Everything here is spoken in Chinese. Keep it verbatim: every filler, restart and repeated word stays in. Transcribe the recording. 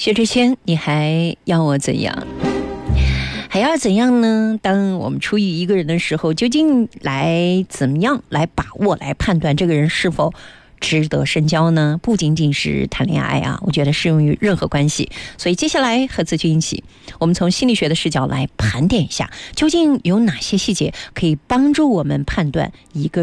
薛之谦，你还要我怎样？还要怎样呢？当我们初遇一个人的时候，究竟来怎么样来把握、来判断这个人是否值得深交呢？不仅仅是谈恋爱啊，我觉得适用于任何关系。所以接下来和子君一起，我们从心理学的视角来盘点一下，究竟有哪些细节可以帮助我们判断一个